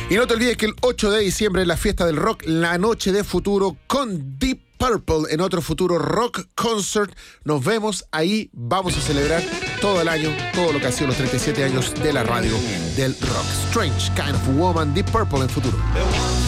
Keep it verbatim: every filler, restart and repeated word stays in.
Y no te olvides que el ocho de diciembre es la fiesta del rock, la noche de futuro con Deep Purple en otro futuro rock concert. Nos vemos ahí, vamos a celebrar todo el año, todo lo que ha sido los treinta y siete años de la radio del rock. Strange Kind of Woman, Deep Purple en futuro.